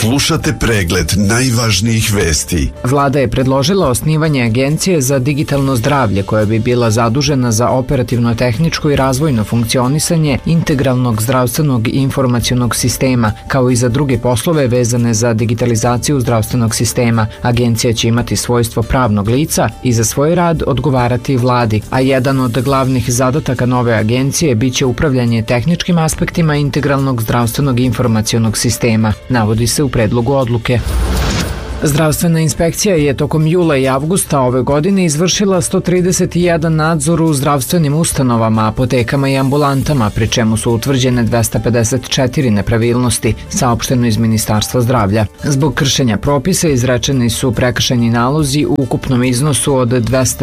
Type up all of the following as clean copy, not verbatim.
Slušate pregled najvažnijih vesti. Vlada je predložila osnivanje Agencije za digitalno zdravlje koja bi bila zadužena za operativno-tehničko i razvojno funkcionisanje integralnog zdravstvenog i informacionog sistema, kao i za druge poslove vezane za digitalizaciju zdravstvenog sistema. Agencija će imati svojstvo pravnog lica i za svoj rad odgovarati vladi, a jedan od glavnih zadataka nove agencije biće upravljanje tehničkim aspektima integralnog zdravstvenog i informacionog sistema, navodi se u predlogu odluke. Zdravstvena inspekcija je tokom jula i avgusta ove godine izvršila 131 nadzor u zdravstvenim ustanovama, apotekama i ambulantama, pri čemu su utvrđene 254 nepravilnosti, saopšteno iz Ministarstva zdravlja. Zbog kršenja propisa izrečeni su prekršajni nalozi u ukupnom iznosu od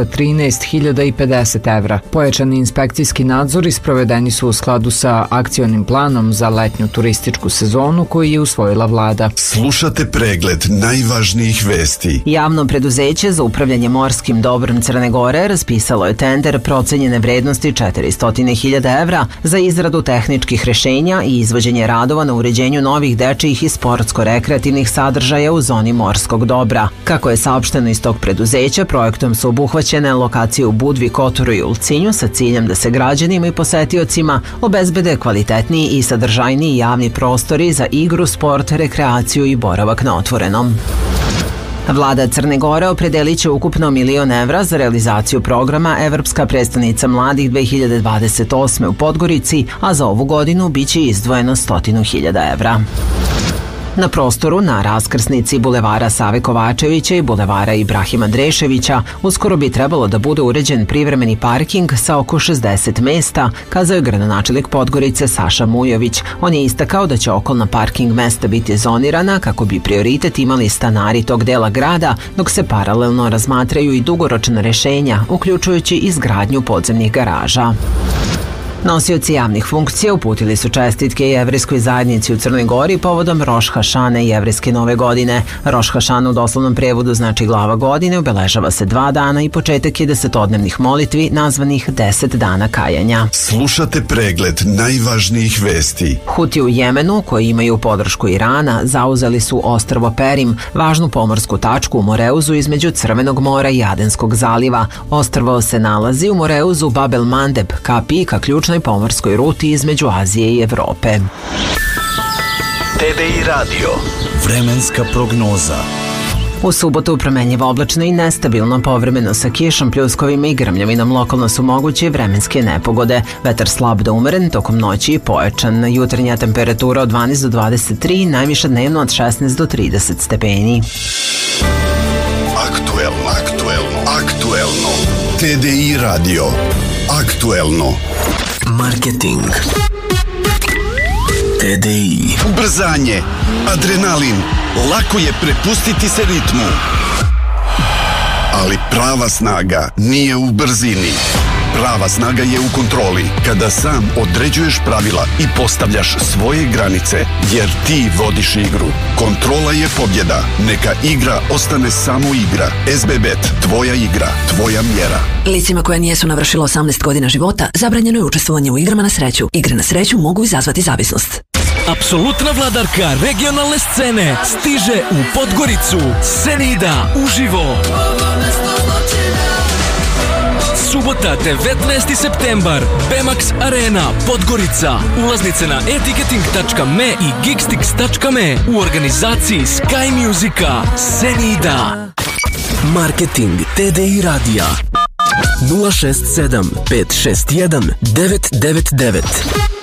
213.050 evra. Pojačani inspekcijski nadzori sprovedeni su u skladu sa akcionim planom za letnju turističku sezonu koji je usvojila vlada. Slušate pregled najvažnijih vesti. Javno preduzeće za upravljanje morskim dobrom Crne Gore raspisalo je tender procenjene vrednosti 400.000 evra za izradu tehničkih rešenja i izvođenje radova na uređenju novih dečijih i sportsko-rekreativnih sadržaja u zoni morskog dobra. Kako je saopšteno iz tog preduzeća, projektom su obuhvaćene lokacije u Budvi, Kotoru i Ulcinju sa ciljem da se građanima i posetiocima obezbede kvalitetniji i sadržajniji javni prostori za igru, sport, rekreaciju i boravak na otvorenom. Vlada Crne Gore opredelit će ukupno 1.000.000 evra za realizaciju programa Evropska prestonica mladih 2028. u Podgorici, a za ovu godinu biće izdvojeno 100.000 evra. Na prostoru na raskrsnici bulevara Save Kovačevića i bulevara Ibrahima Dreševića uskoro bi trebalo da bude uređen privremeni parking sa oko 60 mesta, kazao je gradonačelnik Podgorice Saša Mujović. On je istakao da će okolna parking mesta biti zonirana kako bi prioritet imali stanari tog dela grada, dok se paralelno razmatraju i dugoročna rešenja, uključujući izgradnju podzemnih garaža. Nosioci javnih funkcija uputili su čestitke jevrejskoj zajednici u Crnoj Gori povodom Roš Hašane, jevrejske nove godine. Roš Hašana u doslovnom prevodu znači glava godine, obeležava se 2 dana i početak je 10-dnevnih molitvi nazvanih 10 dana kajanja. Slušate pregled najvažnijih vesti. Huti u Jemenu, koji imaju podršku Irana, zauzeli su ostrvo Perim, važnu pomorsku tačku u Moreuzu između Crvenog mora i Adenskog zaliva. Ostrvo se nalazi u Moreuzu Bab el Mandeb, ka ključnoj pomorskoj ruti između Azije i Evrope. TDI radio. Vremenska prognoza. U subotu promenljivo oblačno i nestabilno, povremeno sa kišom, pljuskovima i grmljavinom. Lokalno su moguće vremenske nepogode. Vetar slab do umeren, tokom noći i pojačan. Jutarnja temperatura od 12 do 23, najviša dnevno od 16 do 30 stepeni. Aktuelno. TDI radio. Aktuelno. Marketing. TDI. Ubrzanje, adrenalin, lako je prepustiti se ritmu. Ali prava snaga nije u brzini. Prava snaga je u kontroli, kada sam određuješ pravila i postavljaš svoje granice, jer ti vodiš igru. Kontrola je pobjeda. Neka igra ostane samo igra. SBBet, tvoja igra, tvoja mjera. Licima koja nijesu navršila 18 godina života zabranjeno je učestvovanje u igrama na sreću. Igre na sreću mogu izazvati zavisnost. Apsolutna vladarka regionalne scene stiže u Podgoricu. Senida uživo. Subota 19. septembar, Bemax Arena, Podgorica. Ulaznice na etiketing.me i geekstix.me u organizaciji Sky Musica. Senida. Marketing TDI radija 067 561 999.